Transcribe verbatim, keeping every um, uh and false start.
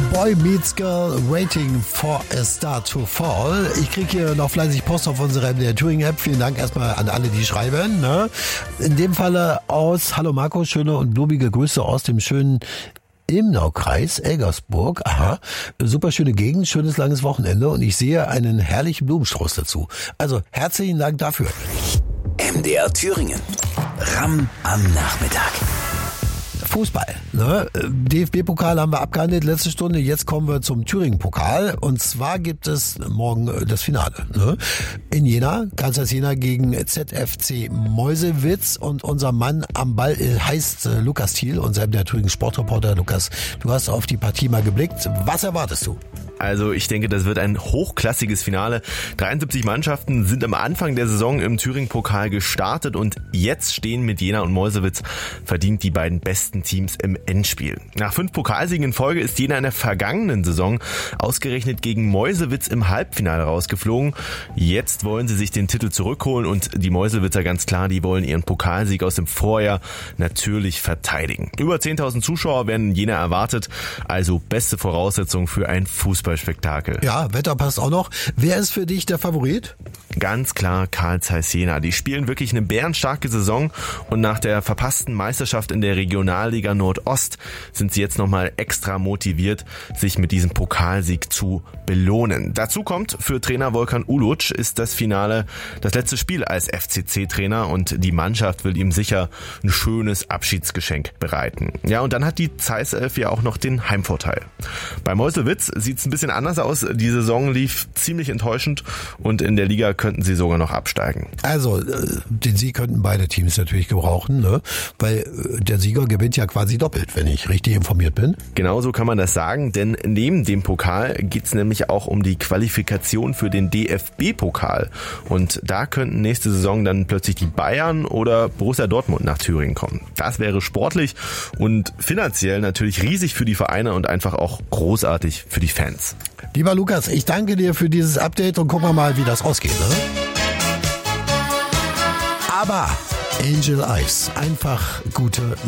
Boy Meets Girl, Waiting for a Star to Fall. Ich kriege hier noch fleißig Post auf unserer M D R Thüringen App. Vielen Dank erstmal an alle, die schreiben. Ne? In dem Falle aus, hallo Marco, schöne und blumige Grüße aus dem schönen Ilmenau-Kreis, Elgersburg. Aha, super schöne Gegend, schönes langes Wochenende und ich sehe einen herrlichen Blumenstrauß dazu. Also herzlichen Dank dafür. M D R Thüringen. Ramm am Nachmittag. Fußball. Ne? D F B-Pokal haben wir abgehandelt letzte Stunde. Jetzt kommen wir zum Thüringen-Pokal. Und zwar gibt es morgen das Finale. Ne? In Jena, Kansas Jena gegen Z F C Meuselwitz. Und unser Mann am Ball heißt Lukas Thiel, unser der Thüringen Sportreporter. Lukas, du hast auf die Partie mal geblickt. Was erwartest du? Also ich denke, das wird ein hochklassiges Finale. dreiundsiebzig Mannschaften sind am Anfang der Saison im Thüringen-Pokal gestartet und jetzt stehen mit Jena und Meuselwitz verdient die beiden besten Teams im Endspiel. Nach fünf Pokalsiegen in Folge ist Jena in der vergangenen Saison ausgerechnet gegen Meuselwitz im Halbfinale rausgeflogen. Jetzt wollen sie sich den Titel zurückholen und die Meuselwitzer ganz klar, die wollen ihren Pokalsieg aus dem Vorjahr natürlich verteidigen. Über zehntausend Zuschauer werden in Jena erwartet, also beste Voraussetzung für ein Fußball. Spektakel. Ja, Wetter passt auch noch. Wer ist für dich der Favorit? Ganz klar Carl Zeiss Jena. Die spielen wirklich eine bärenstarke Saison und nach der verpassten Meisterschaft in der Regionalliga Nordost sind sie jetzt nochmal extra motiviert, sich mit diesem Pokalsieg zu belohnen. Dazu kommt, für Trainer Volkan Uluc ist das Finale das letzte Spiel als F C C-Trainer und die Mannschaft will ihm sicher ein schönes Abschiedsgeschenk bereiten. Ja, und dann hat die Zeiss Elf ja auch noch den Heimvorteil. Bei Meuselwitz sieht es ein bisschen anders aus. Die Saison lief ziemlich enttäuschend und in der Liga könnten sie sogar noch absteigen. Also, den Sieg könnten beide Teams natürlich gebrauchen, ne? Weil der Sieger gewinnt ja quasi doppelt, wenn ich richtig informiert bin. Genauso kann man das sagen, denn neben dem Pokal geht es nämlich auch um die Qualifikation für den D F B-Pokal. Und da könnten nächste Saison dann plötzlich die Bayern oder Borussia Dortmund nach Thüringen kommen. Das wäre sportlich und finanziell natürlich riesig für die Vereine und einfach auch großartig für die Fans. Lieber Lukas, ich danke dir für dieses Update und gucken wir mal, wie das ausgeht. Ne? Aber Angel Eyes, einfach gute